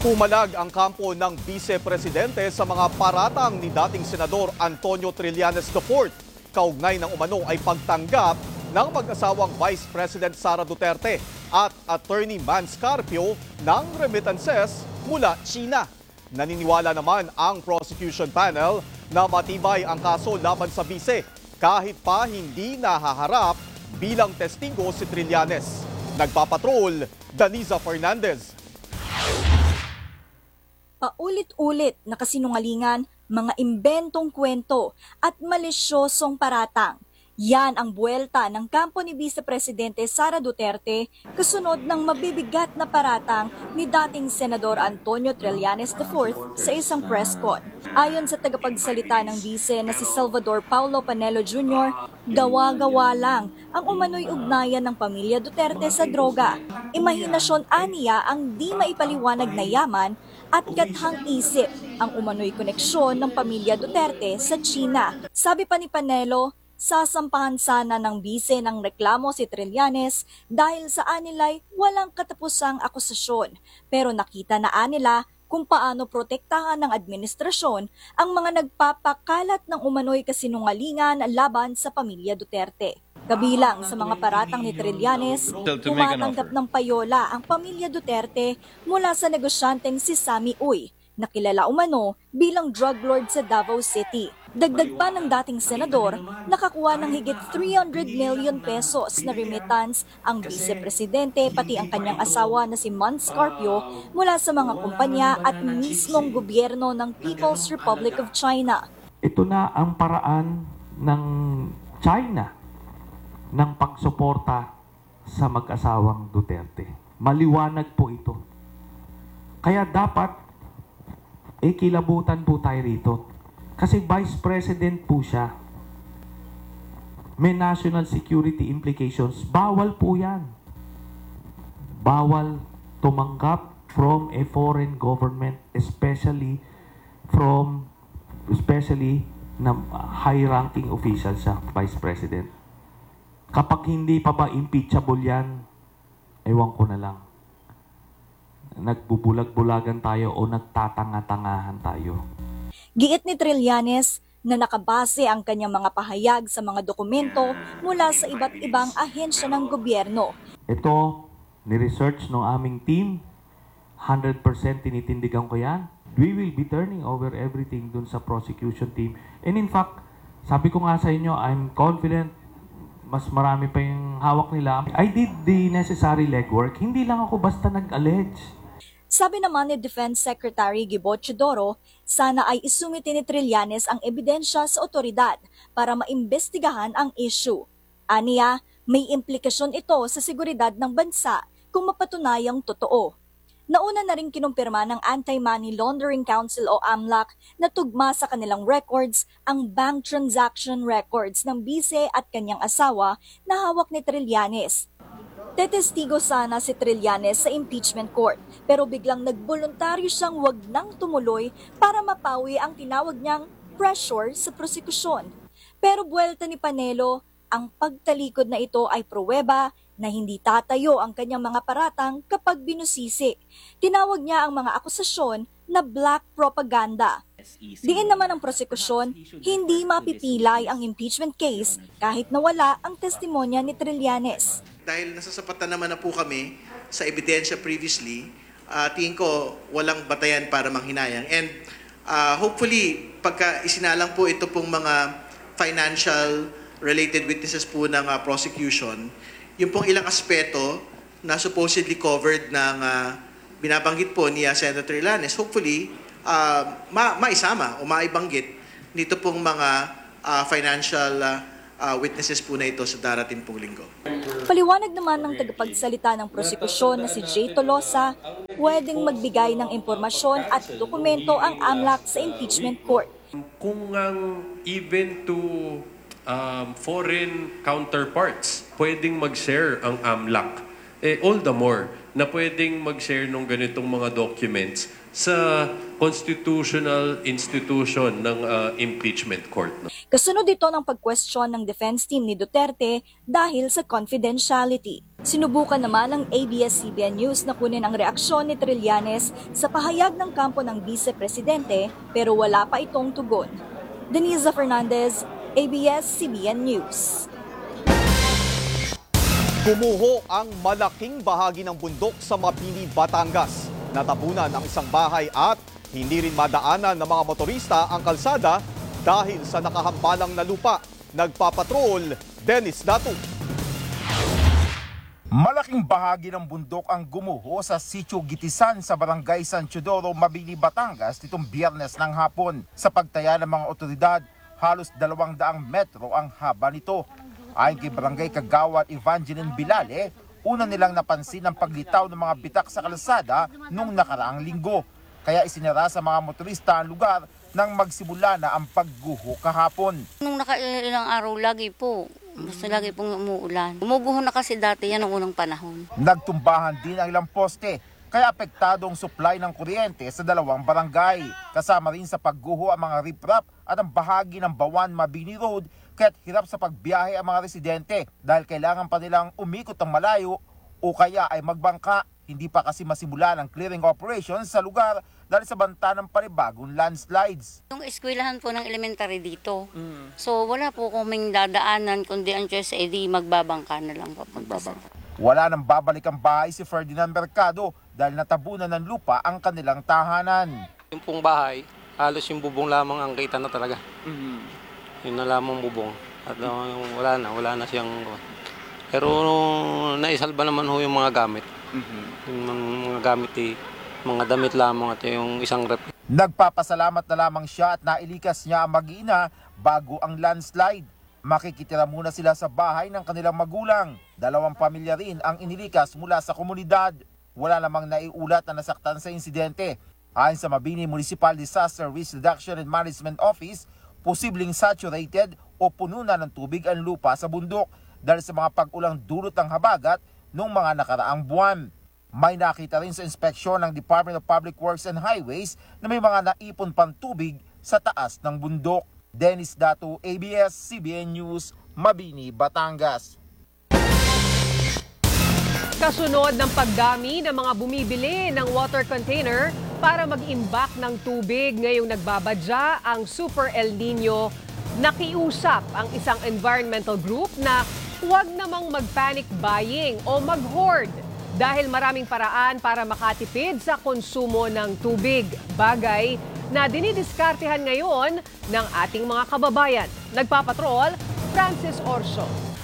Pumalag ang kampo ng Vice-Presidente sa mga paratang ni dating Senador Antonio Trillanes IV. Kaugnay ng umano ay pagtanggap ng mag-asawang Vice President Sara Duterte at Attorney Mans Carpio ng remittances mula China. Naniniwala naman ang prosecution panel na matibay ang kaso laban sa Vice kahit pa hindi nahaharap bilang testigo si Trillanes. Nagpapatrol, Daniza Fernandez. Paulit-ulit na kasinungalingan, mga imbentong kwento at malisyosong paratang. Yan ang buwelta ng kampo ni Vice Presidente Sara Duterte kasunod ng mabibigat na paratang ni dating Senador Antonio Trillanes IV sa isang press con. Ayon sa tagapagsalita ng Vice na si Salvador Paulo Panelo Jr., gawa-gawa lang ang umano'y ugnayan ng pamilya Duterte sa droga. Imahinasyon aniya ang di maipaliwanag na yaman at kathang isip ang umano'y koneksyon ng pamilya Duterte sa China. Sabi pa ni Panelo, sasampahan sana ng Vice ng reklamo si Trillanes dahil sa anilay walang katapusang akusasyon. Pero nakita na anila kung paano protektahan ng administrasyon ang mga nagpapakalat ng umano'y kasinungalingan laban sa pamilya Duterte. Kabilang sa mga paratang ni Trillanes, tumatanggap ng payola ang pamilya Duterte mula sa negosyanteng si Sammy Uy, na kilala umano bilang drug lord sa Davao City. Dagdag pa ng dating senador, nakakuha ng higit 300 million pesos na remittance ang vice-presidente pati ang kanyang asawa na si Mans Carpio mula sa mga kumpanya at mismong gobyerno ng People's Republic of China. Ito na ang paraan ng China ng pagsuporta sa mag-asawang Duterte. Maliwanag po ito. Kaya dapat kilabutan po tayo rito. Kasi Vice President po siya. May national security implications. Bawal po yan. Bawal tumanggap from a foreign government, especially na high-ranking official sa Vice President. Kapag hindi pa ba impeachable yan, ewan ko na lang. Nagbubulag-bulagan tayo o nagtatanga-tangahan tayo. Giit ni Trillanes na nakabase ang kanyang mga pahayag sa mga dokumento mula sa iba't ibang ahensya ng gobyerno. Ito, ni-research ng aming team, 100% tinitindigan ko yan. We will be turning over everything dun sa prosecution team. And in fact, sabi ko nga sa inyo, I'm confident mas marami pa yung hawak nila. I did the necessary legwork. Hindi lang ako basta nag-allege. Sabi naman ni Defense Secretary Gibo Teodoro, sana ay isumite ni Trillanes ang ebidensya sa otoridad para maimbestigahan ang issue. Aniya, may implikasyon ito sa seguridad ng bansa kung mapatunayang totoo. Nauna na rin kinumpirma ng Anti-Money Laundering Council o AMLAC na tugma sa kanilang records ang bank transaction records ng Vice at kanyang asawa na hawak ni Trillanes. Tetestigo sana si Trillanes sa impeachment court pero biglang nagboluntaryo siyang wag nang tumuloy para mapawi ang tinawag niyang pressure sa prosekusyon. Pero buwelta ni Panelo, ang pagtalikod na ito ay pruweba na hindi tatayo ang kanyang mga paratang kapag binusisi. Tinawag niya ang mga akusasyon na black propaganda. Diin naman ang prosekusyon, hindi mapipilay ang impeachment case kahit nawala ang testimonya ni Trillanes. Dahil nasasapatan naman na po kami sa ebidensya previously, tingin ko walang batayan para manghinayang. And hopefully, pagka isinalang po ito pong mga financial related witnesses po ng prosecution, yung pong ilang aspeto na supposedly covered ng binabanggit po ni Senator Trillanes, hopefully, maisama o maibanggit nito pong mga financial witnesses po na ito sa darating pong linggo. Paliwanag naman ng tagapagsalita ng prosekusyon na si Jay Tolosa, pwedeng magbigay ng impormasyon at dokumento ang AMLAC sa impeachment court. Kung even to foreign counterparts pwedeng mag-share ang AMLAC, all the more na pwedeng mag-share ng ganitong mga documents sa constitutional institution ng impeachment court. Kasunod ito ng pag-question ng defense team ni Duterte dahil sa confidentiality. Sinubukan naman ng ABS-CBN News na kunin ang reaksyon ni Trillanes sa pahayag ng kampo ng Vice Presidente pero wala pa itong tugon. Denise Fernandez, ABS-CBN News. Gumuho ang malaking bahagi ng bundok sa Mabini, Batangas. Natabunan ang isang bahay at hindi rin madaanan ng mga motorista ang kalsada dahil sa nakahambalang na lupa. Nagpapatrol, Dennis Datu. Malaking bahagi ng bundok ang gumuho sa Sitio Gitisan sa Barangay San Teodoro, Mabini, Batangas nitong Biyernes ng hapon. Sa pagtaya ng mga otoridad, halos 200 metro ang haba nito. Ayon kay Barangay Kagawad Evangeline Bilale, una nilang napansin ang paglitaw ng mga bitak sa kalsada nung nakaraang linggo. Kaya isinara sa mga motorista ang lugar nang magsimula na ang pagguho kahapon. Nung nakailang araw lagi po, basta lagi pong umuulan. Umuguho na kasi dati yan noong unang panahon. Nagtumbahan din ang ilang poste, kaya apektado ang supply ng kuryente sa dalawang barangay. Kasama rin sa pagguho ang mga riprap at ang bahagi ng Bawan Mabini Road, kaya't hirap sa pagbiyahe ang mga residente dahil kailangan pa nilang umikot ng malayo o kaya ay magbangka. Hindi pa kasi masimula ang clearing operations sa lugar dahil sa banta ng panibagong landslides. Yung eskwelahan po ng elementary dito. So wala po kaming dadaanan kundi ang choice ay di magbabangka na lang papunta sa. Wala nang babalik ang bahay si Ferdinand Mercado dahil natabunan ng lupa ang kanilang tahanan. Yung pong bahay, halos yung bubong lamang ang kita na talaga. Yun na lamang bubong. At wala na siyang. Pero naisalba naman ho yung mga gamit. Yung mga gamit mga damit lamang at yung isang rep. Nagpapasalamat na lamang siya at nailikas niya ang mag-ina bago ang landslide. Makikitira muna sila sa bahay ng kanilang magulang. 2 pamilya rin ang inilikas mula sa komunidad. Wala namang naiulat na nasaktan sa insidente. Ayon sa Mabini Municipal Disaster Risk Reduction and Management Office, posibleng saturated o puno na ng tubig ang lupa sa bundok dahil sa mga pag-ulang dulot ng habagat noong mga nakaraang buwan. May nakita rin sa inspeksyon ng Department of Public Works and Highways na may mga naipon pang tubig sa taas ng bundok. Dennis Datu, ABS-CBN News, Mabini, Batangas. Kasunod ng pagdami ng mga bumibili ng water container para mag-imbak ng tubig ngayong nagbabadya ang Super El Nino, nakiusap ang isang environmental group na huwag namang mag-panic buying o mag-hoard dahil maraming paraan para makatipid sa konsumo ng tubig. Bagay na dinidiskartehan ngayon ng ating mga kababayan. Nagpapatrol, Francis Orso.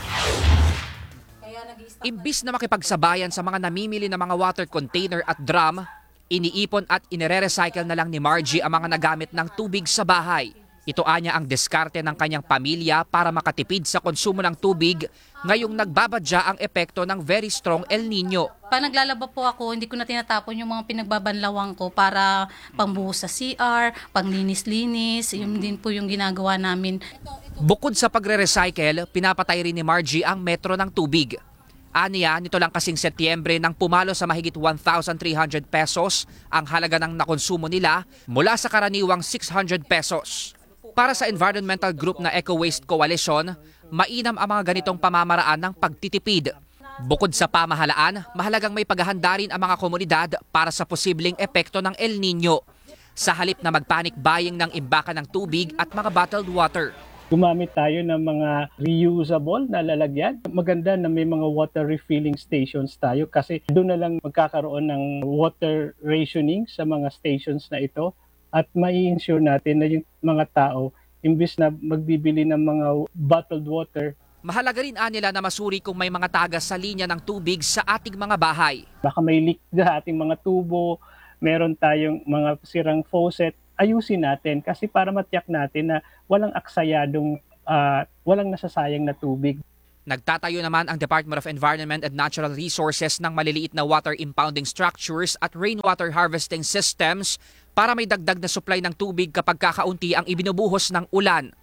Imbis na makipagsabayan sa mga namimili ng mga water container at drum, iniipon at inire-recycle na lang ni Margie ang mga nagamit ng tubig sa bahay. Ito anya ang diskarte ng kanyang pamilya para makatipid sa konsumo ng tubig ngayong nagbabadya ang epekto ng very strong El Nino. Pag naglalaba po ako, hindi ko na tinatapon yung mga pinagbabanlawang ko para pambuhos sa CR, panglinis-linis, yun din po yung ginagawa namin. Bukod sa pagre-recycle, pinapatay rin ni Margie ang metro ng tubig. Aniya, nito lang kasing Setyembre nang pumalo sa mahigit 1,300 pesos ang halaga ng nakonsumo nila mula sa karaniwang 600 pesos. Para sa environmental group na Eco Waste Coalition, mainam ang mga ganitong pamamaraan ng pagtitipid. Bukod sa pamahalaan, mahalagang may paghahanda rin ang mga komunidad para sa posibleng epekto ng El Nino. Sa halip na mag-panic buying ng imbakan ng tubig at mga bottled water. Gumamit tayo ng mga reusable na lalagyan. Maganda na may mga water refilling stations tayo kasi doon na lang magkakaroon ng water rationing sa mga stations na ito at mai-ensure natin na yung mga tao, imbis na magbibili ng mga bottled water. Mahalaga rin nila na masuri kung may mga tagas sa linya ng tubig sa ating mga bahay. Baka may leak sa ating mga tubo, meron tayong mga sirang faucet, ayusin natin kasi para matiyak natin na walang aksayadong, walang nasasayang na tubig. Nagtatayo naman ang Department of Environment and Natural Resources ng maliliit na water impounding structures at rainwater harvesting systems para may dagdag na supply ng tubig kapag kakaunti ang ibinubuhos ng ulan.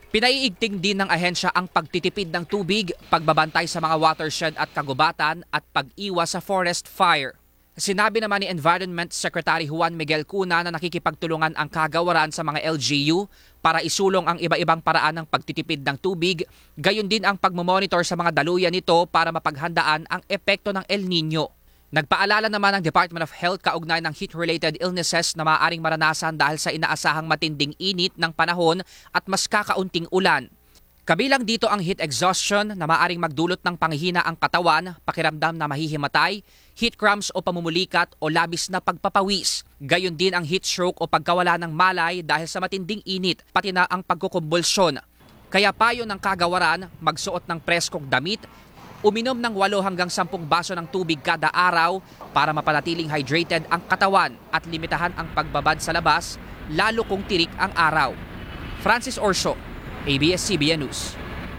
Pinaiigting din ng ahensya ang pagtitipid ng tubig, pagbabantay sa mga watershed at kagubatan at pag-iwas sa forest fire. Sinabi naman ni Environment Secretary Juan Miguel Cuna na nakikipagtulungan ang kagawaran sa mga LGU para isulong ang iba-ibang paraan ng pagtitipid ng tubig, gayon din ang pagmomonitor sa mga daluyan nito para mapaghandaan ang epekto ng El Nino. Nagpaalala naman ang Department of Health kaugnay ng heat-related illnesses na maaaring maranasan dahil sa inaasahang matinding init ng panahon at mas kakaunting ulan. Kabilang dito ang heat exhaustion na maaaring magdulot ng panghihina ang katawan, pakiramdam na mahihimatay, heat cramps o pamumulikat o labis na pagpapawis. Gayon din ang heat stroke o pagkawala ng malay dahil sa matinding init, pati na ang pagkukumbulsyon. Kaya payo ng kagawaran, magsuot ng preskong damit, uminom ng 8 hanggang 10 baso ng tubig kada araw para mapanatiling hydrated ang katawan at limitahan ang pagbabad sa labas, lalo kung tirik ang araw. Francis Orso, ABS-CBN News.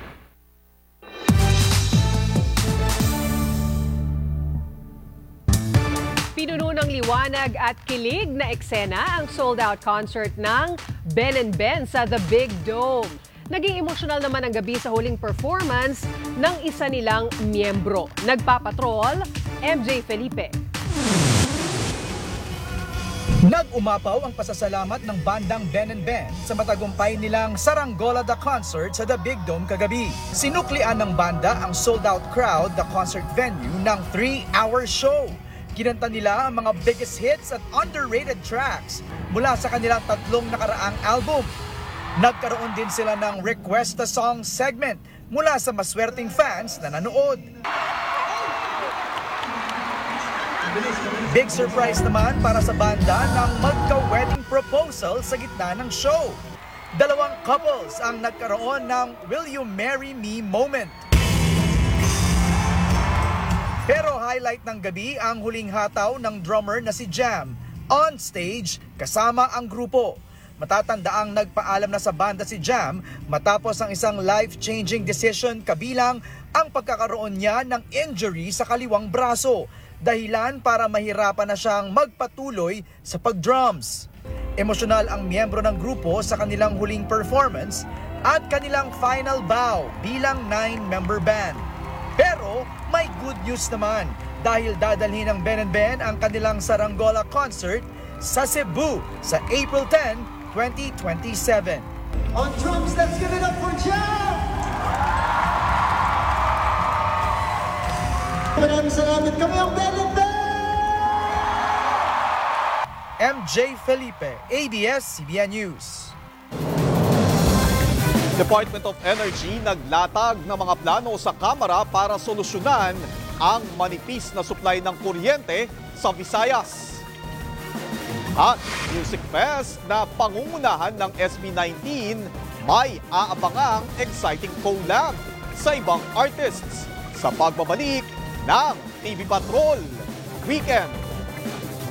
Pinuno ng liwanag at kilig na eksena ang sold-out concert ng Ben & Ben sa The Big Dome. Naging emosyonal naman ang gabi sa huling performance ng isa nilang miyembro. Nagpapatrol, MJ Felipe. Nag-umapaw ang pasasalamat ng bandang Ben & Ben sa matagumpay nilang Saranggola The Concert sa The Big Dome kagabi. Sinuklian ng banda ang sold-out crowd, the concert venue, ng 3-hour show. Kinanta nila ang mga biggest hits at underrated tracks mula sa kanilang 3 nakaraang album. Nagkaroon din sila ng Request a Song segment mula sa maswerteng fans na nanood. Big surprise naman para sa banda ng magka-wedding proposal sa gitna ng show. 2 couples ang nagkaroon ng Will You Marry Me moment. Pero highlight ng gabi ang huling hataw ng drummer na si Jam on stage kasama ang grupo. Matatandaang nagpaalam na sa banda si Jam matapos ang isang life-changing decision kabilang ang pagkakaroon niya ng injury sa kaliwang braso, dahilan para mahirapan na siyang magpatuloy sa pag-drums. Emosyonal ang miyembro ng grupo sa kanilang huling performance at kanilang final bow bilang 9-member band. Pero may good news naman dahil dadalhin ng Ben & Ben ang kanilang Saranggola concert sa Cebu sa April 10, 2027. On drums, let's give it up for Jam! Maraming salamat, kami ang Ben & Ben! MJ Felipe, ABS-CBN News. Department of Energy naglatag ng mga plano sa Kamara para solusyonan ang manipis na supply ng kuryente sa Visayas. At Music Fest na pangungunahan ng SB19 may aabangang exciting collab sa ibang artists sa pagbabalik ng TV Patrol Weekend